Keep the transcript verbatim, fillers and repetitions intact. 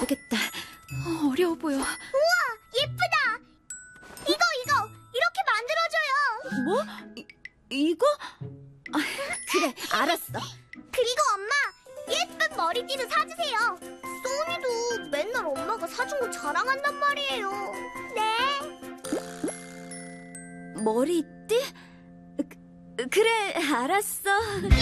모르겠다. 어, 어려워 보여. 우와, 예쁘다. 이거 이거 이렇게 만들어줘요. 뭐? 이, 이거? 아, 그래, 알았어. 그리고 엄마, 예쁜 머리띠도 사주세요. 소니도 맨날 엄마가 사준 거 자랑한단 말이에요. 네. 머리띠? 그, 그래, 알았어.